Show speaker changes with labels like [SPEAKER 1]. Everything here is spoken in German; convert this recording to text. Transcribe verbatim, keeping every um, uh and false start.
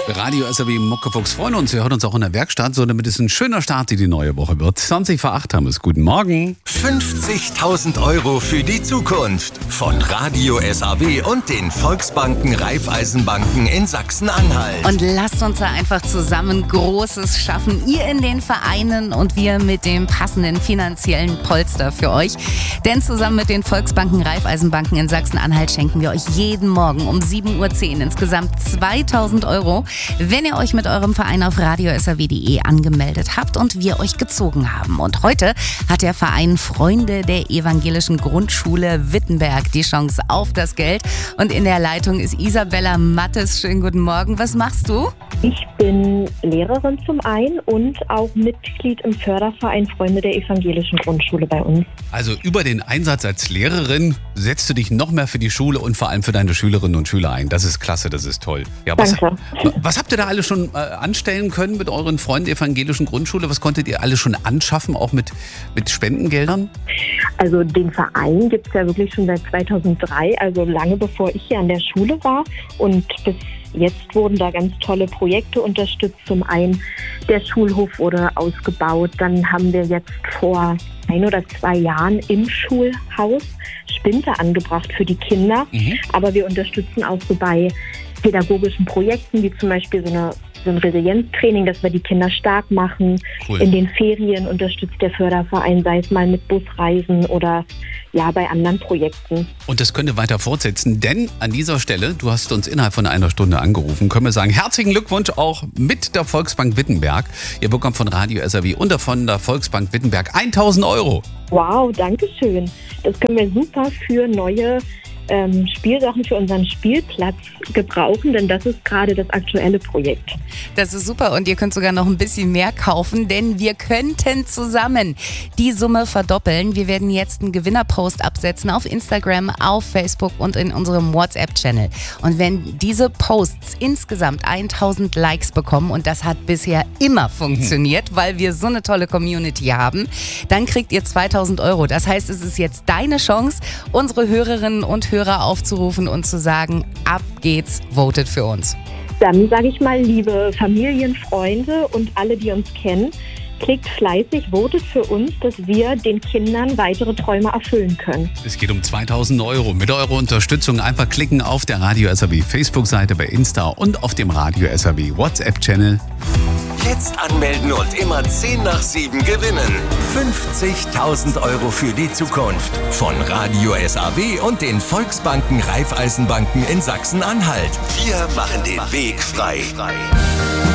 [SPEAKER 1] Radio S R W Muckefuchs freuen uns. Wir hören uns auch in der Werkstatt, so damit es ein schöner Start in die neue Woche wird. zwanzig vor acht haben wir es. Guten Morgen.
[SPEAKER 2] fünfzigtausend Euro für die Zukunft von Radio S R W und den Volksbanken Raiffeisenbanken in Sachsen-Anhalt.
[SPEAKER 3] Und lasst uns da einfach zusammen Großes schaffen. Ihr in den Vereinen und wir mit dem passenden finanziellen Polster für euch. Denn zusammen mit den Volksbanken Raiffeisenbanken in Sachsen-Anhalt schenken wir euch jeden Morgen um sieben Uhr zehn insgesamt zweitausend Euro, wenn ihr euch mit eurem Verein auf radio s r w punkt d e angemeldet habt und wir euch gezogen haben. Und heute hat der Verein Freunde der Evangelischen Grundschule Wittenberg die Chance auf das Geld. Und in der Leitung ist Isabella Mattes. Schönen guten Morgen. Was machst du?
[SPEAKER 4] Ich bin Lehrerin zum einen und auch Mitglied im Förderverein Freunde der Evangelischen Grundschule bei uns.
[SPEAKER 1] Also über den Einsatz als Lehrerin setzt du dich noch mehr für die Schule und vor allem für deine Schülerinnen und Schüler ein. Das ist klasse, das ist toll. Ja, was,
[SPEAKER 4] Danke.
[SPEAKER 1] was habt ihr da alle schon äh, anstellen können mit euren Freunden der Evangelischen Grundschule? Was konntet ihr alle schon anschaffen, auch mit, mit Spendengeldern?
[SPEAKER 4] Also den Verein gibt es ja wirklich schon seit zweitausenddrei, also lange bevor ich hier an der Schule war. Und bis jetzt wurden da ganz tolle Projekte unterstützt. Zum einen der Schulhof wurde ausgebaut. Dann haben wir jetzt vor ein oder zwei Jahren im Schulhaus Spinte angebracht für die Kinder. Mhm. Aber wir unterstützen auch so bei pädagogischen Projekten, wie zum Beispiel so, eine, so ein Resilienztraining, dass wir die Kinder stark machen. Cool. In den Ferien unterstützt der Förderverein, sei es mal mit Busreisen oder ja bei anderen Projekten.
[SPEAKER 1] Und das könnt ihr weiter fortsetzen, denn an dieser Stelle, du hast uns innerhalb von einer Stunde angerufen, können wir sagen, herzlichen Glückwunsch auch mit der Volksbank Wittenberg. Ihr bekommt von Radio S R W und von der Volksbank Wittenberg tausend Euro.
[SPEAKER 4] Wow, danke schön. Das können wir super für neue Ähm, Spielsachen für unseren Spielplatz gebrauchen, denn das ist gerade das aktuelle Projekt.
[SPEAKER 3] Das ist super und ihr könnt sogar noch ein bisschen mehr kaufen, denn wir könnten zusammen die Summe verdoppeln. Wir werden jetzt einen Gewinnerpost absetzen auf Instagram, auf Facebook und in unserem WhatsApp-Channel. Und wenn diese Posts insgesamt tausend Likes bekommen, und das hat bisher immer funktioniert, weil wir so eine tolle Community haben, dann kriegt ihr zweitausend Euro. Das heißt, es ist jetzt deine Chance, unsere Hörerinnen und Hörer Hörer aufzurufen und zu sagen, ab geht's, votet für uns.
[SPEAKER 4] Dann sage ich mal, liebe Familien, Freunde und alle, die uns kennen, klickt fleißig, votet für uns, dass wir den Kindern weitere Träume erfüllen können.
[SPEAKER 1] Es geht um zweitausend Euro. Mit eurer Unterstützung einfach klicken auf der Radio S R W Facebook-Seite, bei Insta und auf dem Radio S R W WhatsApp-Channel.
[SPEAKER 2] Jetzt anmelden und immer zehn nach sieben gewinnen. fünfzigtausend Euro für die Zukunft von Radio S R W und den Volksbanken Raiffeisenbanken in Sachsen-Anhalt. Wir machen den Weg frei.